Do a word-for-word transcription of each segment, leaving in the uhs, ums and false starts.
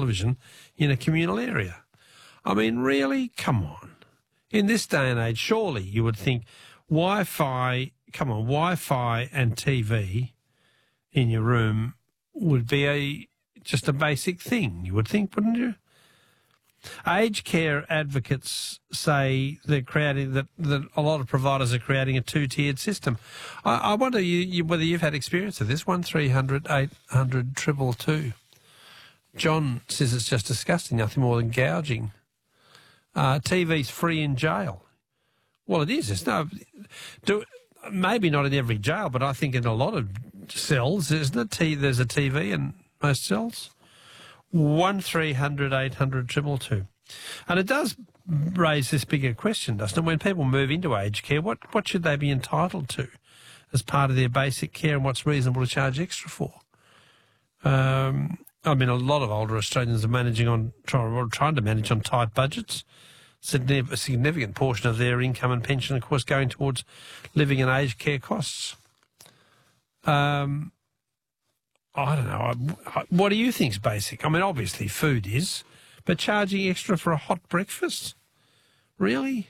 television in a communal area. I mean, really? Come on. In this day and age, surely you would think Wi-Fi, come on, Wi-Fi and T V in your room would be a just a basic thing, you would think, wouldn't you? Aged care advocates say they're creating that, that a lot of providers are creating a two-tiered system. I, I wonder you, you, whether you've had experience of this. One three hundred eight hundred two two two. John says it's just disgusting, nothing more than gouging. Uh, T V's free in jail. Well, it is. It's no, do, maybe not in every jail, but I think in a lot of cells, isn't it? T, there's a T V in most cells. One three hundred eight hundred two two two. And it does raise this bigger question, doesn't it? When people move into aged care, what, what should they be entitled to as part of their basic care, and what's reasonable to charge extra for? Um, I mean, a lot of older Australians are managing on trying, trying to manage on tight budgets. A significant portion of their income and pension, of course, going towards living and aged care costs. Um, I don't know. What do you think's basic? I mean, obviously food is, but charging extra for a hot breakfast? Really?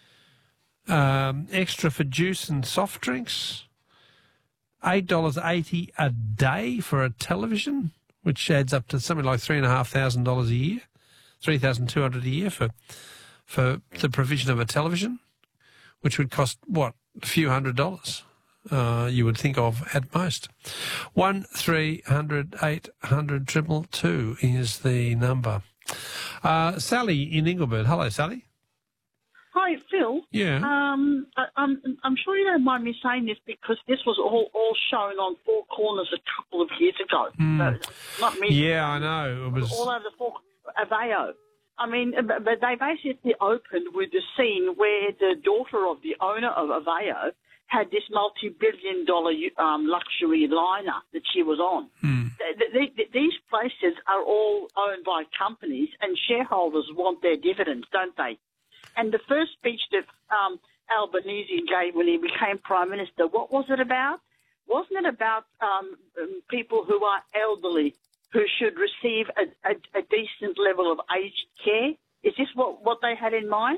Um, extra for juice and soft drinks? eight dollars eighty a day for a television, which adds up to something like three thousand five hundred dollars a year, three thousand two hundred dollars a year for, for the provision of a television, which would cost, what, a few hundred dollars? Uh, you would think of at most. One three hundred eight hundred two two two is the number. Uh, Sally in Ingleburn. Hello, Sally. Hi, Phil. Yeah. Um, I, I'm I'm sure you don't mind me saying this because this was all, all shown on Four Corners a couple of years ago. Mm. So, not me. Yeah, I know. It was all over the Four Aveo. I mean, but they basically opened with the scene where the daughter of the owner of Aveo had this multi-billion dollar um, luxury liner that she was on. Mm. The, the, these places are all owned by companies, and shareholders want their dividends, don't they? And the first speech that um, Albanese gave when he became Prime Minister, what was it about? Wasn't it about um, people who are elderly who should receive a, a, a decent level of aged care? Is this what, what they had in mind?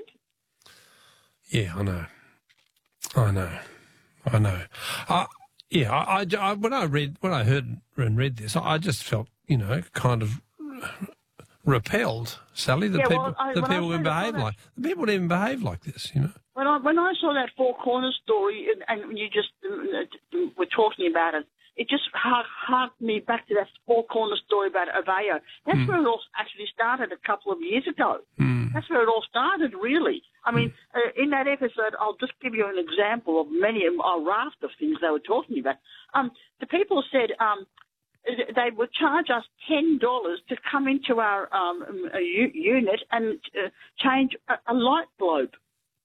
Yeah, I know. I know. I know. Uh, yeah, I, I, I, when I read, when I heard and read this, I just felt, you know, kind of repelled, Sally. The yeah, people, well, I, the people would behave like the people didn't behave like this, you know. When I when I saw that Four Corners story, and, and you just uh, were talking about it, it just harked me back to that Four Corners story about Aveo. That's mm. where it all actually started a couple of years ago. Mm. That's where it all started, really. I mean, mm. uh, in that episode, I'll just give you an example of many, a raft of things they were talking about. Um, the people said um, they would charge us ten dollars to come into our um, unit and uh, change a, a light globe.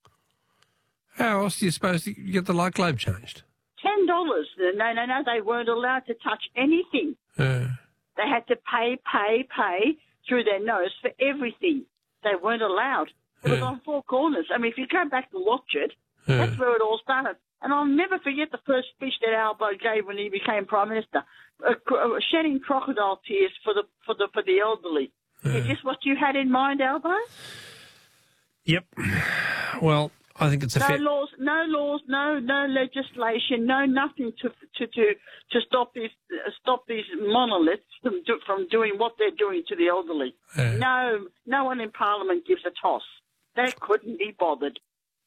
How else are you supposed to get the light globe changed? Ten dollars. No, no, no. They weren't allowed to touch anything. Uh, they had to pay, pay, pay through their nose for everything. They weren't allowed. It was uh, on Four Corners. I mean, if you go back and watch it, uh, that's where it all started. And I'll never forget the first speech that Albo gave when he became Prime Minister, uh, uh, shedding crocodile tears for the for the for the elderly. Uh, Is this what you had in mind, Albo? Yep. Well, I think it's a no fair... laws, no laws, no no legislation, no nothing to to to, to stop these uh, stop these monoliths from do, from doing what they're doing to the elderly. Uh, no, no one in Parliament gives a toss. They couldn't be bothered.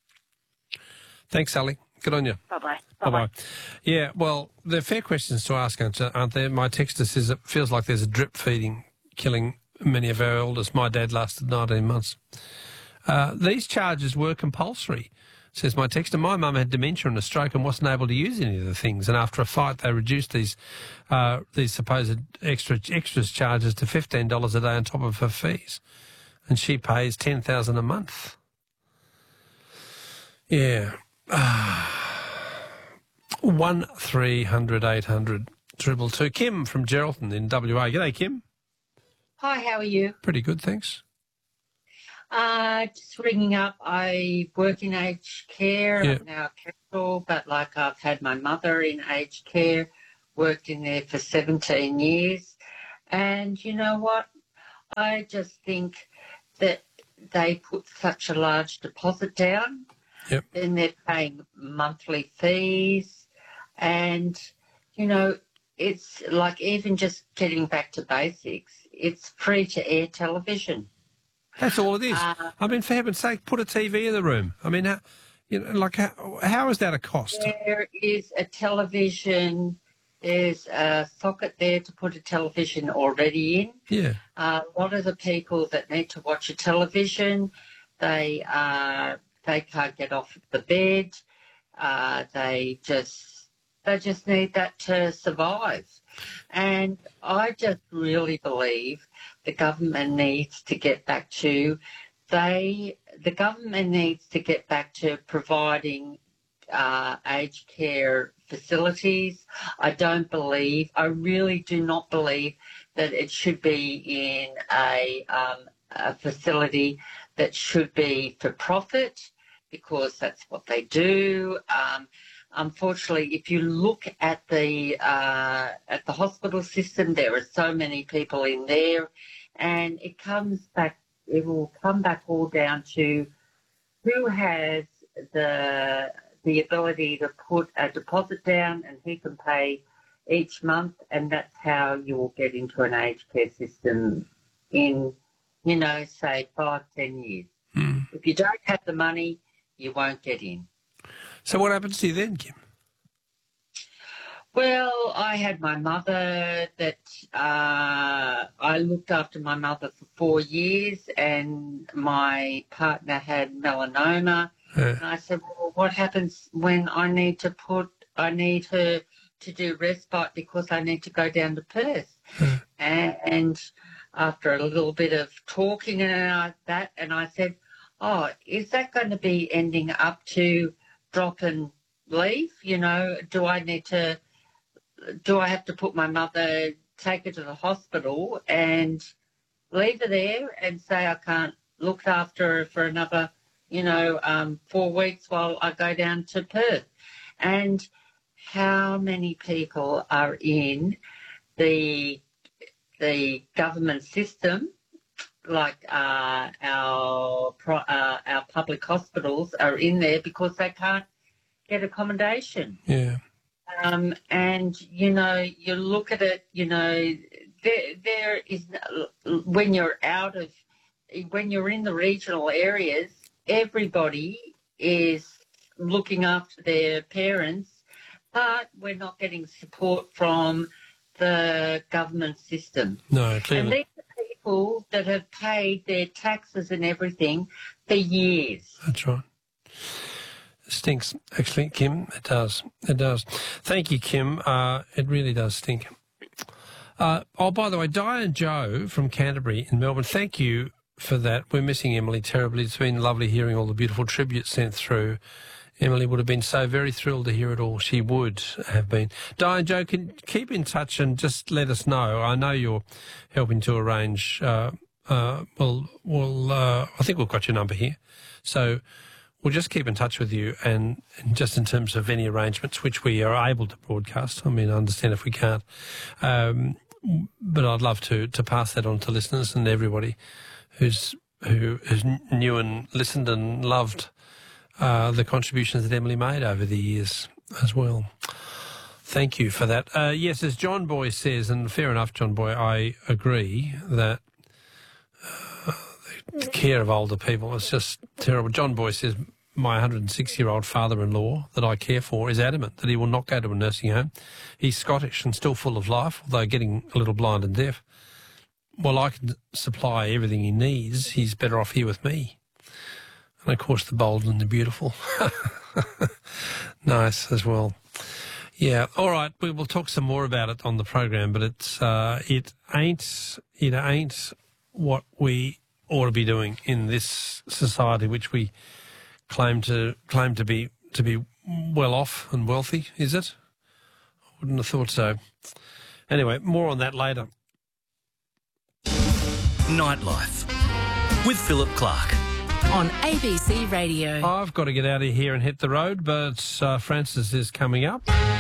Thanks, Sally. Good on you. Bye-bye. Bye-bye. Yeah, well, they're fair questions to ask, aren't they? My texter says it feels like there's a drip feeding killing many of our elders. My dad lasted nineteen months. Uh, these charges were compulsory, says my texter. My mum had dementia and a stroke and wasn't able to use any of the things. And after a fight, they reduced these uh, these supposed extra extras charges to fifteen dollars a day on top of her fees. And she pays ten thousand dollars a month. Yeah. One three hundred eight hundred triple two. Kim from Geraldton in W A. G'day, Kim. Hi, how are you? Pretty good, thanks. Uh, just ringing up. I work in aged care. Yeah. I'm now a counsel, but like I've had my mother in aged care, worked in there for seventeen years. And you know what? I just think that they put such a large deposit down. Yep. Then they're paying monthly fees. And, you know, it's like even just getting back to basics, it's free to air television. That's all it is. Uh, I mean, for heaven's sake, put a T V in the room. I mean, how, you know, like how, how is that a cost? There is a television. There's a socket there to put a television already in. Yeah. Uh, a lot of the people that need to watch a television, they uh, they can't get off the bed. Uh, they just they just need that to survive. And I just really believe the government needs to get back to they the government needs to get back to providing uh, aged care facilities. I don't believe, I really do not believe that it should be in a, um, a facility that should be for profit, because that's what they do. Um, unfortunately, if you look at the uh, at the hospital system, there are so many people in there, and it comes back. It will come back all down to who has the the ability to put a deposit down, and he can pay each month, and that's how you will get into an aged care system in, you know, say five, ten years. Mm. If you don't have the money, you won't get in. So what happens to you then, Kim? Well, I had my mother that uh, I looked after my mother for four years, and my partner had melanoma. Yeah. And I said, well, what happens when I need to put, I need her to do respite because I need to go down to Perth. Yeah. And, and after a little bit of talking and I, that, and I said, oh, is that going to be ending up to drop and leave? You know, do I need to, do I have to put my mother, take her to the hospital and leave her there and say I can't look after her for another, you know, um, four weeks while I go down to Perth? And how many people are in the the government system, like uh, our pro, uh, our public hospitals are in there because they can't get accommodation. Yeah. Um, and, you know, you look at it, you know, there, there is, when you're out of, when you're in the regional areas, everybody is looking after their parents, but we're not getting support from the government system. No, clearly. And these are people that have paid their taxes and everything for years. That's right. It stinks, actually, Kim. It does. It does. Thank you, Kim. Uh, it really does stink. Uh, oh, by the way, Di and Joe from Canterbury in Melbourne, thank you for that. We're missing Emily terribly. It's been lovely hearing all the beautiful tributes sent through. Emily would have been so very thrilled to hear it all. She would have been. Di and Joe, can keep in touch and just let us know. I know you're helping to arrange. Uh, uh, well, well, uh, I think we've got your number here, so we'll just keep in touch with you. And, and just in terms of any arrangements which we are able to broadcast, I mean, I understand if we can't, um, but I'd love to to pass that on to listeners and everybody who's who who's knew and listened and loved Uh, the contributions that Emily made over the years as well. Thank you for that. Uh, yes, as John Boy says, and fair enough, John Boy, I agree that uh, the care of older people is just terrible. John Boy says, my one hundred six-year-old father-in-law that I care for is adamant that he will not go to a nursing home. He's Scottish and still full of life, although getting a little blind and deaf. While I can supply everything he needs, he's better off here with me. And, of course, the bold and the beautiful. Nice as well. Yeah, all right, we will talk some more about it on the program, but it's uh, it ain't it ain't what we ought to be doing in this society, which we claim to claim to be to be well off and wealthy, is it? I wouldn't have thought so. Anyway, more on that later. Nightlife with Philip Clark. On A B C Radio. I've got to get out of here and hit the road, but uh, Francis is coming up.